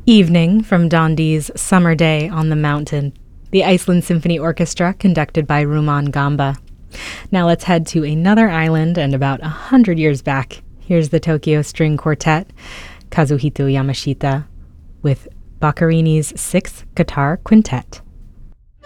Evening from Dondi's Summer Day on the Mountain, the Iceland Symphony Orchestra conducted by Rumaan Gamba. Now let's head to another island and about 100 years back. Here's the Tokyo String Quartet, Kazuhito Yamashita, with Boccherini's Sixth Guitar Quintet.